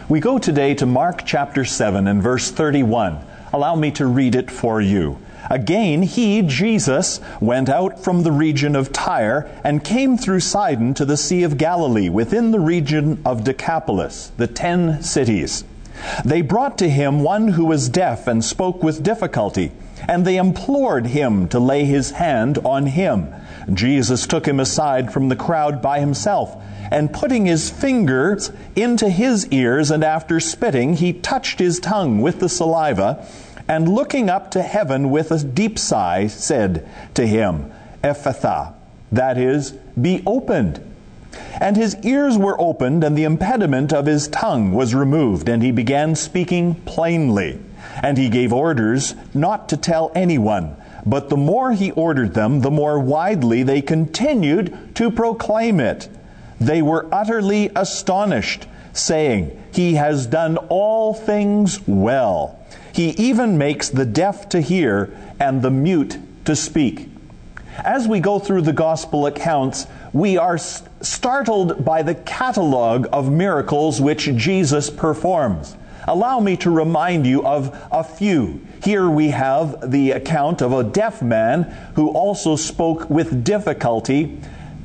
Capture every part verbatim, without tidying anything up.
We go today to Mark chapter seven and verse thirty-one. Allow me to read it for you. Again, he, Jesus, went out from the region of Tyre and came through Sidon to the Sea of Galilee, within the region of Decapolis, the ten cities. They brought to him one who was deaf and spoke with difficulty, and they implored him to lay his hand on him. Jesus took him aside from the crowd by himself, and putting his fingers into his ears, and after spitting, he touched his tongue with the saliva, and looking up to heaven with a deep sigh, said to him, Ephphatha, that is, be opened. And his ears were opened, and the impediment of his tongue was removed, and he began speaking plainly. And he gave orders not to tell anyone, but the more he ordered them, the more widely they continued to proclaim it. They were utterly astonished, saying, He has done all things well. He even makes the deaf to hear and the mute to speak. As we go through the gospel accounts, we are startled by the catalog of miracles which Jesus performs. Allow me to remind you of a few. Here we have the account of a deaf man who also spoke with difficulty,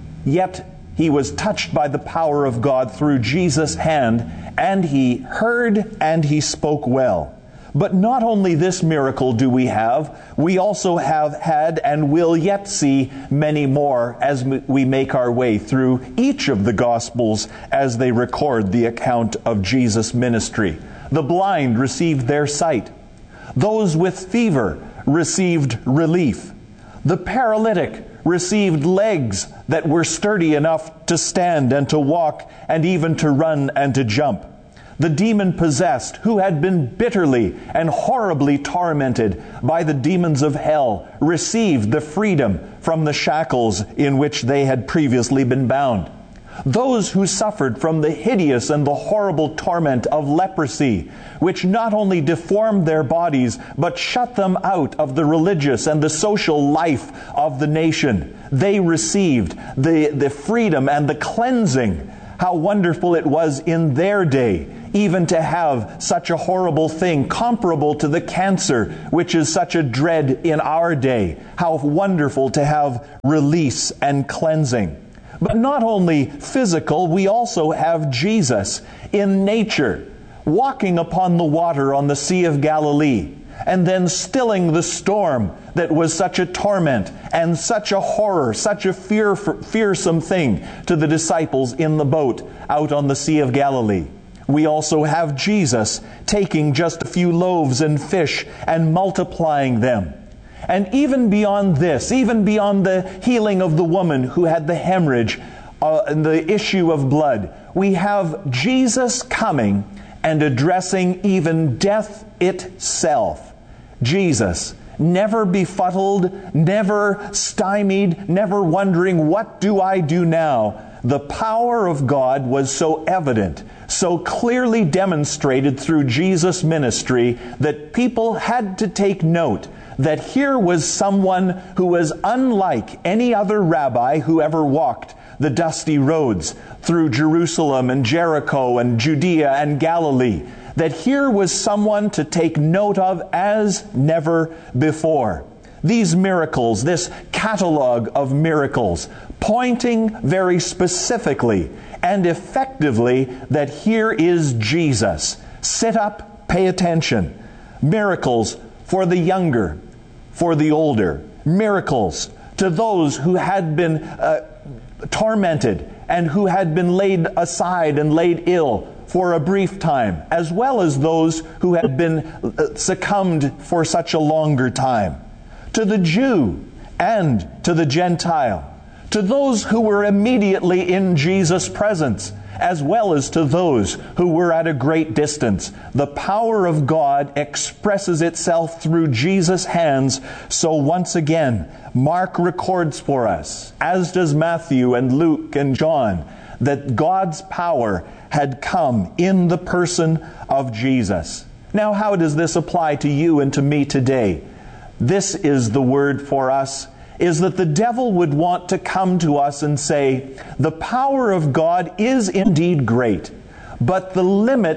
yet he was touched by the power of God through Jesus' hand, and he heard and he spoke well. But not only this miracle do we have, we also have had and will yet see many more as we make our way through each of the Gospels as they record the account of Jesus' ministry. The blind received their sight. Those with fever received relief. The paralytic received legs that were sturdy enough to stand and to walk and even to run and to jump. The demon-possessed, who had been bitterly and horribly tormented by the demons of hell, received the freedom from the shackles in which they had previously been bound. Those who suffered from the hideous and the horrible torment of leprosy, which not only deformed their bodies, but shut them out of the religious and the social life of the nation, they received the, the freedom and the cleansing. How wonderful it was in their day, even to have such a horrible thing comparable to the cancer, which is such a dread in our day. How wonderful to have release and cleansing. But not only physical, we also have Jesus in nature, walking upon the water on the Sea of Galilee, and then stilling the storm that was such a torment and such a horror, such a fear, fearsome thing to the disciples in the boat out on the Sea of Galilee. We also have Jesus taking just a few loaves and fish and multiplying them. And even beyond this, even beyond the healing of the woman who had the hemorrhage, uh, the issue of blood, we have Jesus coming and addressing even death itself. Jesus, never befuddled, never stymied, never wondering, what do I do now? The power of God was so evident, so clearly demonstrated through Jesus' ministry, that people had to take note that here was someone who was unlike any other rabbi who ever walked the dusty roads through Jerusalem and Jericho and Judea and Galilee. That here was someone to take note of as never before. These miracles, this catalog of miracles, pointing very specifically and effectively that here is Jesus. Sit up, pay attention. Miracles for the younger, for the older. Miracles to those who had been uh, tormented and who had been laid aside and laid ill for a brief time, as well as those who had been uh, succumbed for such a longer time. To the Jew and to the Gentile. To those who were immediately in Jesus' presence, as well as to those who were at a great distance. The power of God expresses itself through Jesus' hands. So once again, Mark records for us, as does Matthew and Luke and John, that God's power had come in the person of Jesus. Now, how does this apply to you and to me today? This is the word for us, is that the devil would want to come to us and say, the power of God is indeed great, but the limit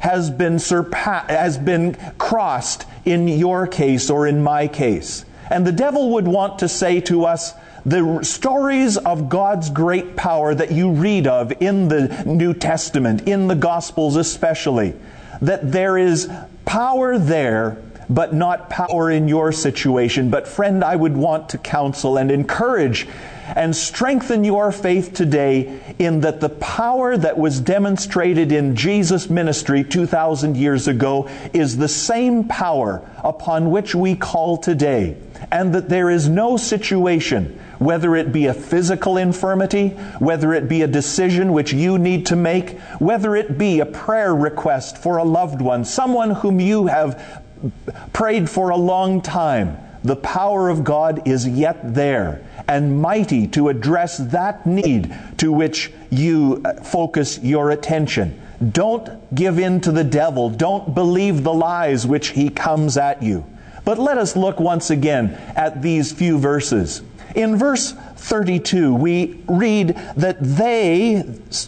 has been surpa- has been crossed in your case or in my case. And the devil would want to say to us, the stories of God's great power that you read of in the New Testament, in the Gospels especially, that there is power there, but not power in your situation. But friend, I would want to counsel and encourage and strengthen your faith today in that the power that was demonstrated in Jesus' ministry two thousand years ago is the same power upon which we call today. And that there is no situation, whether it be a physical infirmity, whether it be a decision which you need to make, whether it be a prayer request for a loved one, someone whom you have prayed for a long time, the power of God is yet there and mighty to address that need to which you focus your attention. Don't give in to the devil. Don't believe the lies which he comes at you. But let us look once again at these few verses. In verse thirty-two, we read that they,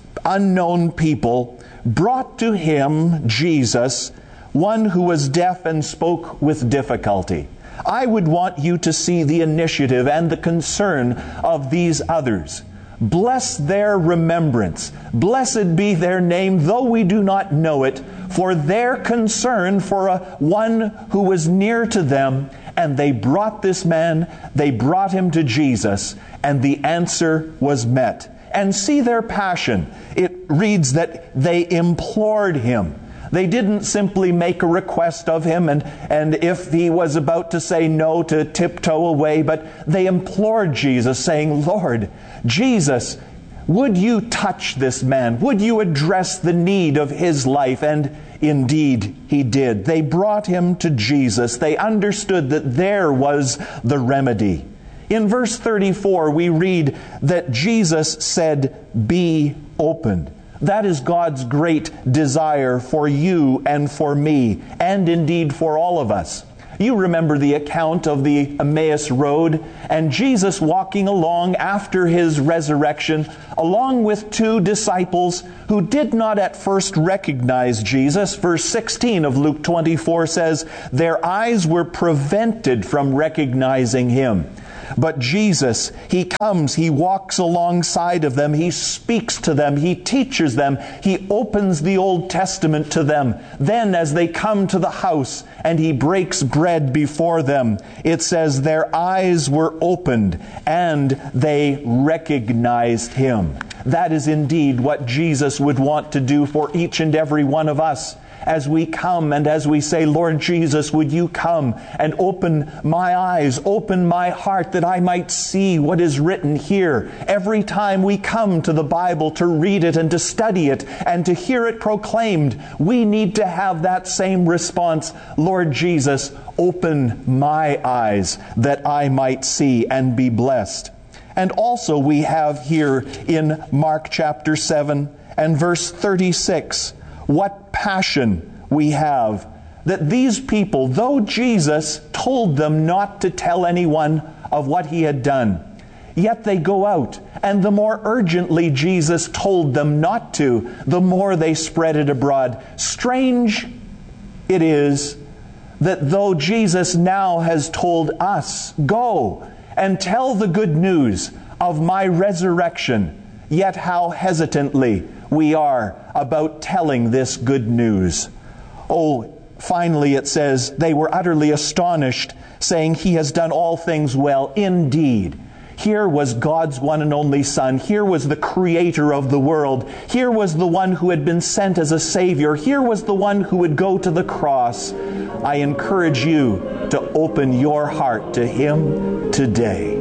unknown people, brought to him, Jesus, one who was deaf and spoke with difficulty. I would want you to see the initiative and the concern of these others. Bless their remembrance. Blessed be their name, though we do not know it, for their concern for a one who was near to them. And they brought this man, they brought him to Jesus, and the answer was met. And see their passion. It reads that they implored him. They didn't simply make a request of him, and, and if he was about to say no, to tiptoe away, but they implored Jesus, saying, Lord, Jesus, would you touch this man? Would you address the need of his life? And indeed, he did. They brought him to Jesus. They understood that there was the remedy. In verse thirty-four, we read that Jesus said, be opened. That is God's great desire for you and for me, and indeed for all of us. You remember the account of the Emmaus Road, and Jesus walking along after his resurrection, along with two disciples who did not at first recognize Jesus. Verse sixteen of Luke twenty-four says, their eyes were prevented from recognizing him. But Jesus, he comes, he walks alongside of them, he speaks to them, he teaches them, he opens the Old Testament to them. Then as they come to the house and he breaks bread before them, it says their eyes were opened and they recognized him. That is indeed what Jesus would want to do for each and every one of us. As we come and as we say, Lord Jesus, would you come and open my eyes, open my heart that I might see what is written here. Every time we come to the Bible to read it and to study it and to hear it proclaimed, we need to have that same response. Lord Jesus, open my eyes that I might see and be blessed. And also we have here in Mark chapter seven and verse thirty-six, what passion we have that these people, though Jesus told them not to tell anyone of what he had done, yet they go out, and the more urgently Jesus told them not to, the more they spread it abroad. Strange it is that though Jesus now has told us, go and tell the good news of my resurrection, yet how hesitantly we are about telling this good news. Oh, finally it says, they were utterly astonished, saying, he has done all things well. Indeed, here was God's one and only Son. Here was the Creator of the world. Here was the one who had been sent as a Savior. Here was the one who would go to the cross. I encourage you to open your heart to him today.